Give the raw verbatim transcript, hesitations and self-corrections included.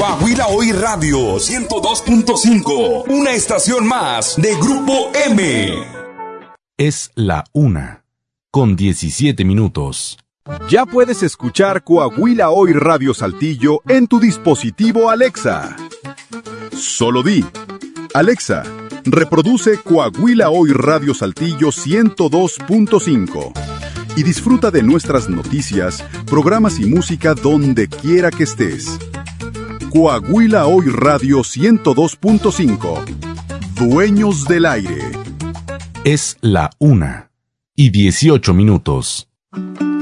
Coahuila Hoy Radio ciento dos punto cinco, una estación más de Grupo M. Es la una, con diecisiete minutos. Ya puedes escuchar Coahuila Hoy Radio Saltillo en tu dispositivo Alexa. Solo di, Alexa, reproduce Coahuila Hoy Radio Saltillo ciento dos punto cinco y disfruta de nuestras noticias, programas y música donde quiera que estés. Coahuila Hoy Radio ciento dos punto cinco. Dueños del aire. Es la una y dieciocho minutos.